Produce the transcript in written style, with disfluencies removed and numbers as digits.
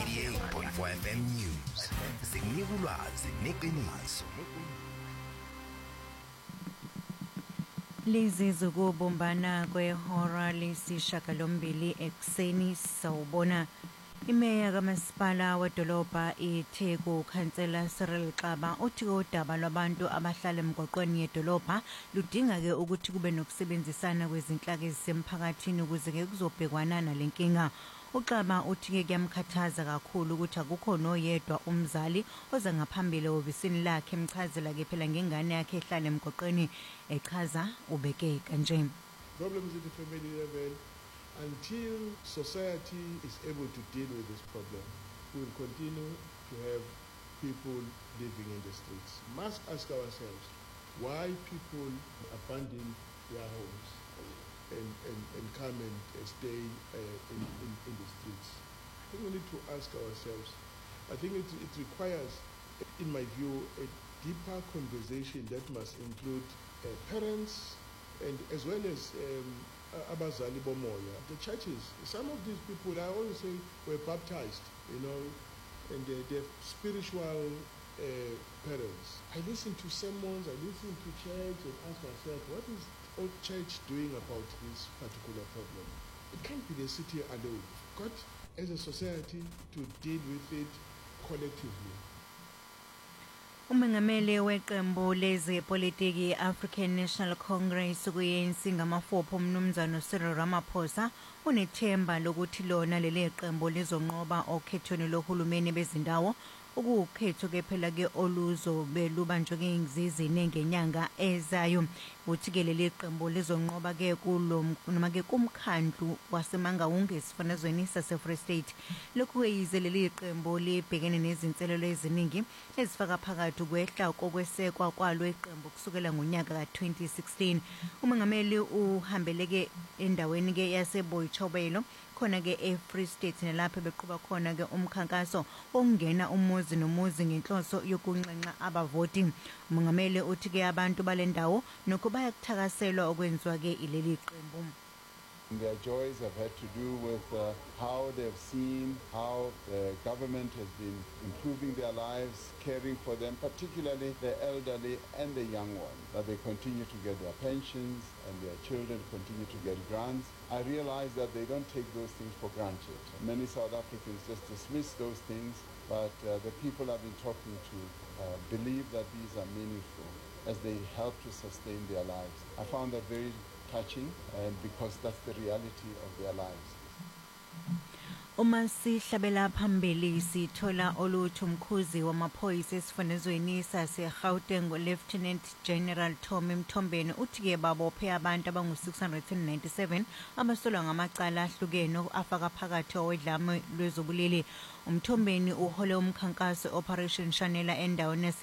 98.4 FM News. Sinika ulwazi neqiniso. Lezi zokubumbana kwehora lesishiyagalombili ekuseni sawubona. Imeya kamasipala wedolobha iTheku Councillor Cyril Xaba uthi udaba lwabantu abahlala emgwaqweni yedolobha ludinga ke ukuthi kube nokusebenzisana kwezinhlaka ezisemphakathini ukuze ke kuzobhekwana nalenkinga. Uxaba uthi ke kuyamkhathaza kakhulu ukuthi akukho noyedwa umzali oza ngaphambili ofisini lakhe emchazela ke phela ngengane yakhe ehlala emgwaqweni echaza ubeke kanje. Problems at the family level. Until society is able to deal with this problem, we will continue to have people living in the streets. We must ask ourselves why people abandon their homes and come and stay in the streets. I think we need to ask ourselves. I think it requires, in my view, a deeper conversation that must include parents and as well as abazali bomoya, the churches. Some of these people, I always say, were baptized, and they're spiritual parents. I listen to sermons, I listen to church and ask myself, what is old church doing about this particular problem? It can't be the city alone. We've got, as a society, to deal with it collectively. Umengameli weqembu lezepolitiki African National Congress kuyenzi ngamafupho umnumzana Cyril Ramaphosa unethemba lokuthi lona leli qembu lizonqoba okhethweni lohulumeni bezindawo ukukhetho ke phela ke oluzobe lubanjwe ke ngizizini ngenyanga ezayo. Uthi ke leli qembu lizonqoba ke noma ke kumkhandlu wasemangawungu esifanezweni sase-Free State. Lokhu yize leli qembu libhekene nezinselelo eziningi ezifaka phakathi ukwehla kokwesekwa kwalo iqembu kusukela ngonyaka ka-2016. Umengameli uhambeleke endaweni ke yaseBoychobelo khona ke eFree State nalapho beqhuba khona ke umkhankaso ongena umuzi nomuzi ngenhloso yokunxenxa abavoti. Umengameli uthi ke abantu balendawo nokho bayakuthakaselwa okwenziwa ke ileli qembu. Their joys have had to do with how they've seen how the government has been improving their lives, caring for them, particularly the elderly and the young ones, that they continue to get their pensions and their children continue to get grants. I realize that they don't take those things for granted. Many South Africans just dismiss those things, but the people I've been talking to believe that these are meaningful as they help to sustain their lives. I found that very touching, and because that's the reality of their lives. Uma sihlabela phambili sithola olutho umkhuzi wamaphoyisa esifanezweni sase-Gauteng Lieutenant General Tommy Mthombeni uthi ke babophe abantu abangu-697 abasolwa ngamacala ahlukene afaka phakathi owedlame lwezobulili. Umthombeni uhole umkhankaso Operation Shanela endaweni